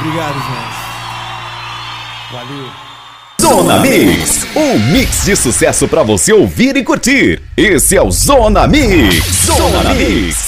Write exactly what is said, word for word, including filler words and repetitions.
Obrigado, gente. Valeu. Zona Mix, um mix de sucesso pra você ouvir e curtir. Esse é o Zona Mix. Zona Mix.